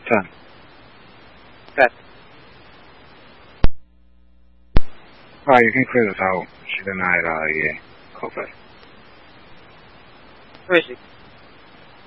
10. Set. Alright, you can clear this out. She denied, code red. Where is she?